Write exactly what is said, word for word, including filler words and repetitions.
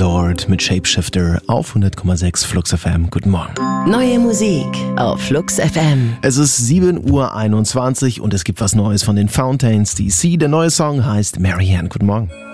Lord mit Shapeshifter auf hundert Komma sechs Flux F M. Guten Morgen. Neue Musik auf Flux F M. Es ist sieben Uhr einundzwanzig und es gibt was Neues von den Fountains D C. Der neue Song heißt Marianne. Guten Morgen.